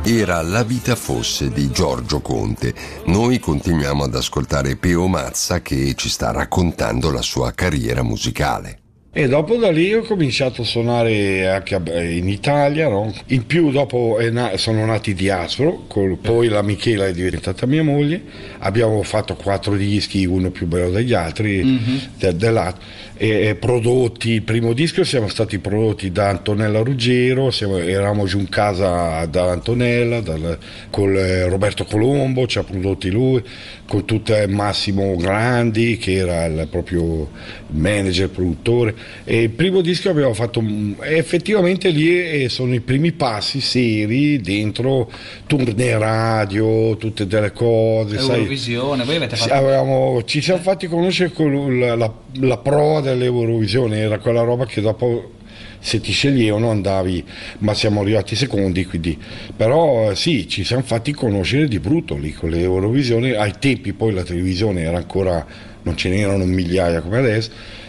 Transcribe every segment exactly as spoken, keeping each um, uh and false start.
Era La vita fosse di Giorgio Conte. Noi continuiamo ad ascoltare Peo Mazza che ci sta raccontando la sua carriera musicale. E dopo da lì ho cominciato a suonare anche in Italia, no? In più dopo è na- sono nati Diaspro, col- poi la Michela è diventata mia moglie, abbiamo fatto quattro dischi, uno più bello degli altri, mm-hmm. de- dell'altro, e, e prodotti, il primo disco siamo stati prodotti da Antonella Ruggero, siamo, eravamo giù in casa da Antonella, dal, con eh, Roberto Colombo, ci ha prodotti lui, con tutto Massimo Grandi che era il proprio manager, produttore. E il primo disco abbiamo fatto, effettivamente lì sono i primi passi seri dentro tournée radio, tutte delle cose, Eurovisione, sai, voi avete fatto... avevamo, ci siamo fatti conoscere con la, la, la pro dell'Eurovisione, era quella roba che dopo se ti sceglievano andavi, ma siamo arrivati secondi, quindi però sì, ci siamo fatti conoscere di brutto lì con l'Eurovisione. Ai tempi poi la televisione era ancora, non ce n'erano migliaia come adesso,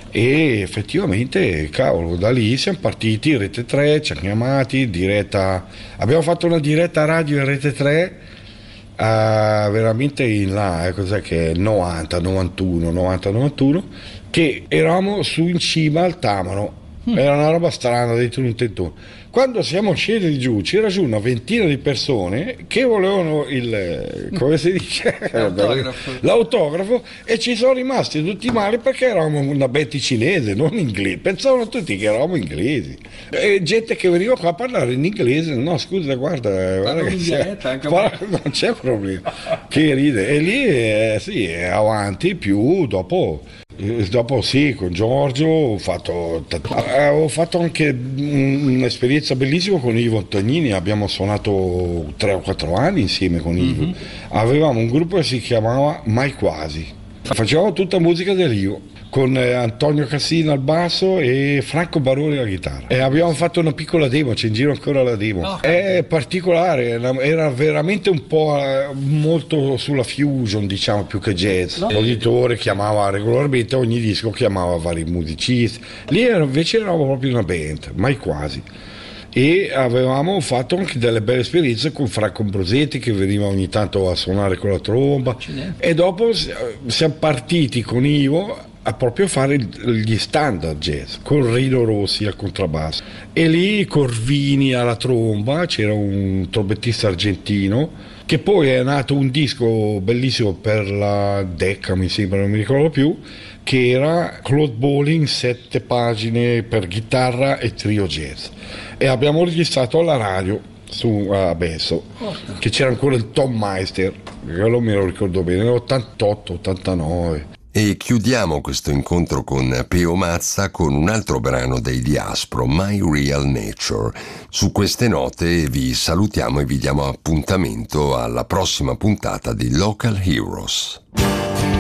e effettivamente cavolo, da lì siamo partiti, Rete tre ci hanno chiamati, diretta, abbiamo fatto una diretta radio in Rete tre uh, veramente in là, eh, cos'è che è, novanta, novantuno, novanta, novantuno, che eravamo su in cima al Tamaro. Era una roba strana dentro un tentone. Quando siamo scesi giù c'era giù una ventina di persone che volevano il, come si dice, l'autografo. l'autografo, e ci sono rimasti tutti male perché eravamo una Betty cinese, non inglese. Pensavano tutti che eravamo inglesi, e gente che veniva qua a parlare in inglese. No, scusa, guarda, guarda che c'è, parla, non c'è problema, che ride. E lì eh, sì, è avanti più dopo. Dopo sì, con Giorgio ho fatto, ho fatto anche un'esperienza bellissima con Ivo Antognini, abbiamo suonato tre o quattro anni insieme con Ivo. Mm-hmm. Avevamo un gruppo che si chiamava Mai Quasi, facevamo tutta musica dell'Ivo, con Antonio Cassino al basso e Franco Baroni alla chitarra, e abbiamo fatto una piccola demo, c'è in giro ancora la demo. Oh. È particolare, era veramente un po' molto sulla fusion, diciamo, più che jazz. No. L'editore chiamava regolarmente, ogni disco chiamava vari musicisti, lì invece eravamo proprio una band, Mai Quasi. E avevamo fatto anche delle belle esperienze con Franco Ambrosetti che veniva ogni tanto a suonare con la tromba. E dopo siamo partiti con Ivo a proprio fare gli standard jazz con Rino Rossi al contrabbasso, e lì Corvini alla tromba, c'era un trombettista argentino, che poi è nato un disco bellissimo per la Decca, mi sembra, non mi ricordo più, che era Claude Bolling, sette pagine per chitarra e trio jazz, e abbiamo registrato alla radio su Abesso, oh. Che c'era ancora il Tom Meister, quello me lo ricordo bene, nell'ottantotto ottantanove. E chiudiamo questo incontro con Peo Mazza con un altro brano dei Diaspro, My Real Nature. Su queste note vi salutiamo e vi diamo appuntamento alla prossima puntata di Local Heroes.